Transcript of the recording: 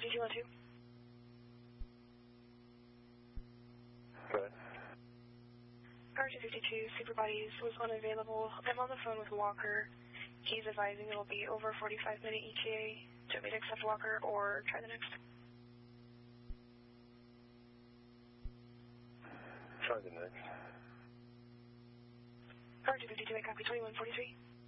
25212. Good. Power 252, Super Bodies was unavailable. I'm on the phone with Walker. He's advising it'll be over 45-minute ETA. Do you want me to accept Walker or try the next? Try the next. Power 252, I copy 2143.